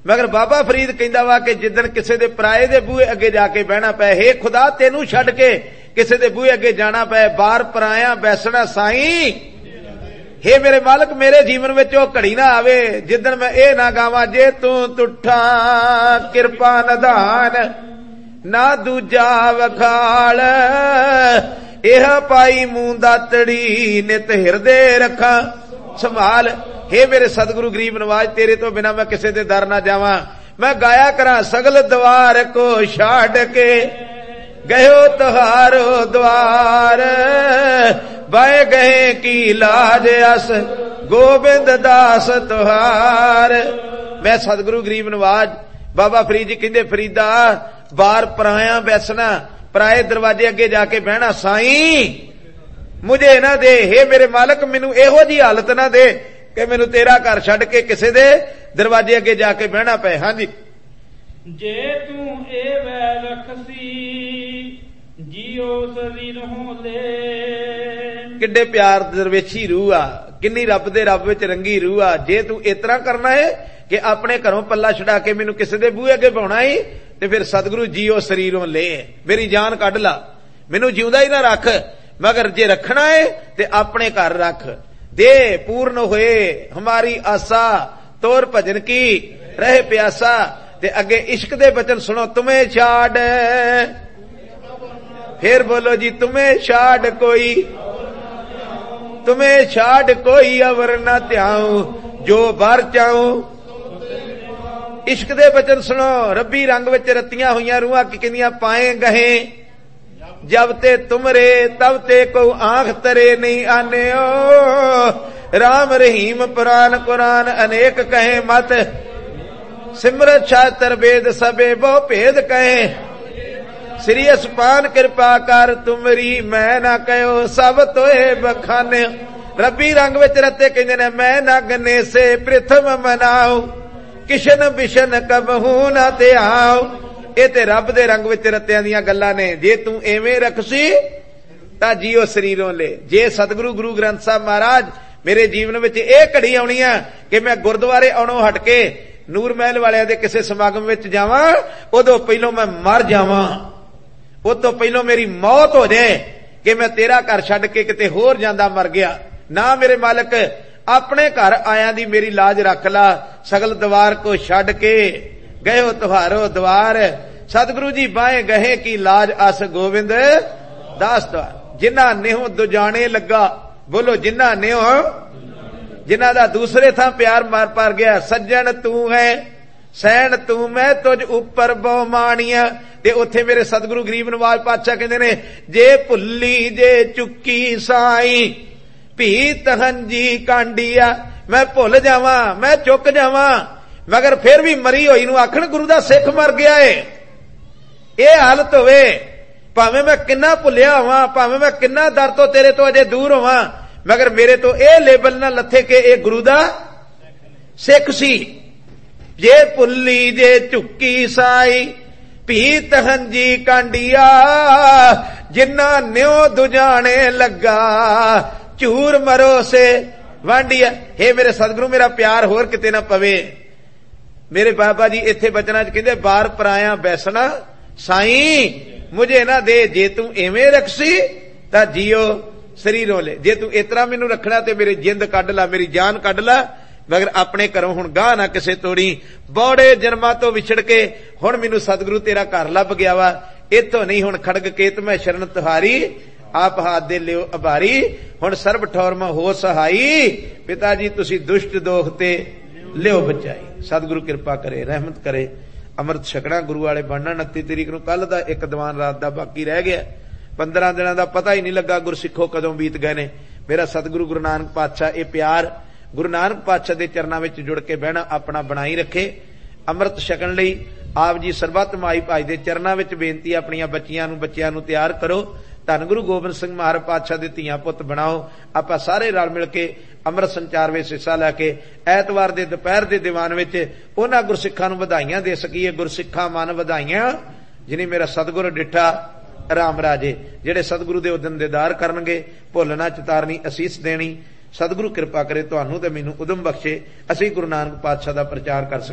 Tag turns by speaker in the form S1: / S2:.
S1: मगर बाबा फरीद कहंदा वा कि जिदन किसी दे पराए दे बूहे अगे जाके बहना पै, हे खुदा तेनू छड्ड के किसी दे बूहे अगे जाना पै, बार पराया बैसना साईं, हे मेरे मालक मेरे जीवन विच ओ घड़ी ना आवे जिदन मैं ए ना गावां, जे तू तुठा किरपा निधान ना दूजा वखाल, एह पाई मूं दातड़ी नित हिरदे रखा संभाल। हे मेरे सतगुरु गरीब नवाज तेरे तो बिना मैं किसी दे दर ना जावां, मैं गाया करा सगल द्वार को छाड़ के गयो तुहारो द्वार, बाए गए की लाज अस गोबिंद दास तुहार। मैं सतगुरु गरीब नवाज बाबा फरीद जी कहंदे फरीदा बार पराया बैसना, पराए दरवाजे अगे जाके बहना साईं मुझे ना दे, हे मेरे मालक मैनू एहो जी हालत ना दे कि मैनू तेरा घर छड्ड के किसी दे दरवाजे अगे जाके बहना पे। हाँ जी,
S2: जे तू ए वै रखसी जियो शरीर हो ले,
S1: किड्डे प्यार दरवेशी रूह आ, किन्नी रब दे रब विच रंगी रूह आ। जे तू इतना करना है कि अपने घरों पल्ला छड़ा के मैनू किसी दे बूहे अगे पाउणा ही, ते फिर सतगुरु जियो शरीरों ले, मेरी जान कढ ला, मैनू जिउंदा ही ना रख, मगर जे रखना है ते अपने घर रख। दे पूर्ण होए हमारी आशा, तोर भजन की रहे प्यासा। ते अगे इश्क दे बचन सुनो, तुम्हें छाड़, फिर बोलो जी तुम्हें छाड़ कोई, तुम्हें छाड़ कोई अवर न त्याऊं, जो बार चाऊं। इश्क दे बचन सुनो, रब्बी रंग विच रतियां हुईयां रूहां की कहंदियां पाए गहे, जब ते तुमरे तब ते को आंख तरे नहीं आने ओ, राम रहीम पुराण कुरान अनेक कहे मत, सिमरत शास्त्र वेद सबे बहु भेद कहे, श्री असपान कृपा कर तुमरी मैं ना कहो सब तोए बखाने। रब्बी रंग विच रते कहंदे ने मैं नगने से प्रथम मनाऊं, किशन बिशन कबहू ना ते आओ। ਇਹ ਤੇ ਰੱਬ ਦੇ ਰੰਗ ਵਿੱਚ ਰਤਿਆਂ ਦੀਆਂ ਗੱਲਾਂ ਨੇ। ਜੇ ਤੂੰ ਐਵੇਂ ਰਖਸੀ ਤਾਂ ਜੀਓ ਸਰੀਰੋਂ ਲੈ। ਜੇ ਸਤਿਗੁਰੂ ਗੁਰੂ ਗ੍ਰੰਥ ਸਾਹਿਬ ਮਹਾਰਾਜ ਮੇਰੇ ਜੀਵਨ ਵਿੱਚ ਇਹ ਘੜੀ ਆਉਣੀ ਆ ਕਿ ਮੈਂ ਗੁਰਦੁਆਰੇ ਆਉਣੋਂ ਹਟ ਕੇ ਨੂਰ ਮਹਿਲ ਵਾਲਿਆਂ ਦੇ ਕਿਸੇ ਸਮਾਗਮ ਵਿੱਚ ਜਾਵਾਂ, ਉਦੋਂ ਪਹਿਲੋਂ ਮੈਂ ਮਰ ਜਾਵਾਂ, ਉਹ ਤੋਂ ਪਹਿਲੋਂ ਮੇਰੀ ਮੌਤ ਹੋ ਜਾਏ ਕਿ ਮੈਂ ਤੇਰਾ ਘਰ ਛੱਡ ਕੇ ਕਿਤੇ ਹੋਰ ਜਾਂਦਾ ਮਰ ਗਿਆ। ਨਾ ਮੇਰੇ ਮਾਲਕ ਆਪਣੇ ਘਰ ਆਇਆਂ ਦੀ ਮੇਰੀ ਲਾਜ ਰੱਖ ਲਾ, ਸਗਲ ਦਵਾਰ ਕੋ ਛੱਡ ਕੇ गयो तुहारो द्वार, सतगुरु जी बाए गहे की लाज अस गोविंद दास द्वार। जिन्ना नेहो दुजाने लगा, बोलो जिन्ना नेहो, जिन्ना दा दूसरे था प्यार मार पार गया। सज्जन तू है सैन तू मैं तुझ उपर बहुमानिया। ते उत्थे मेरे सतगुरु गरीब नवाज पातशाह कहंदे ने, जे भुल्ली जे चुक्की साई भी तहंजी कांडिया। मैं भुल जावां मैं चुक जावां, मगर फिर भी मरी होई नूं आखण गुरु दा सिख मर गया है। ये हालत होवे, भावें मैं किन्ना भुलिया होवां, भावें मैं किन्ना दर तो तेरे तो अजे दूर होवां, मगर मेरे तो ये लेबल ना लथे कि ये गुरु दा सिख सी। जे भुल्ली जे झुक्की साई भी तहंजी कांडिया, जिन्ना न्यो दुजाने लगा झूर मरो से वांडिया। हे मेरे सतगुरु मेरा प्यार होर किते ना पवे। मेरे बाबा जी इत्थे बचना च कहंदे बार पराया बैसना साईं मुझे ना दे, जे तू एवें रखसी तां जियो शरीरों ले। जे तू इतना मैनू रखना ते मेरी जिंद कढ ला, मेरी जान कढ ला, मगर अपने घरों हुण गाह ना किसे तोड़ी। बौड़े जन्मां तो विछड़ के हुण मैनू सतगुरु तेरा घर लभ गया वा, इथों नहीं हुण खड़ग केत मैं शरण तुहारी, आप हाथ दे लियो आभारी। हुण सर्ब ठौर में हो सहाई, पिता जी तुसी दुष्ट दोख ते लियो बचाई। सतगुरु कृपा करे रहमत करे। अमृत छकना गुरु वाले बनना। 29 तरीक नूं कल दा एक दीवान रात दा बाकी रह गया, 15 दिनां दा पता ही नहीं लगा गुरसिखो कदों बीत गए ने। मेरा सतगुरु गुरु नानक पातशाह ये प्यार गुरु नानक पातशाह दे चरनां विच जुड़ के बहना अपना बनाई रखे। अमृत छकण लई आप जी सरबत माई भाई दे चरनां विच बेनती, अपनियां बच्चियां नूं तैयार करो। धन गुरु गोबिंद सिंह महाराज पातशाह दे धीआं पुत्त बनाओ। आपां सारे रल मिल के अमृत संचार विच हिस्सा लैके ऐतवार दे दोपहर दे दीवान विच उन्हां गुरसिखां नूं वधाईआं दे सकीए। गुरसिखां मन वधाईआं जिन्हें मेरा सतगुर डिठा राम राजे, जेड़े सतगुरु दे उदन दीदार करनगे, भुल ना चितारनी, असीस देनी। सतगुरु कृपा करे तुहानूं ते मैनूं उदम बख्शे, असीं गुरु नानक पातशाह दा प्रचार कर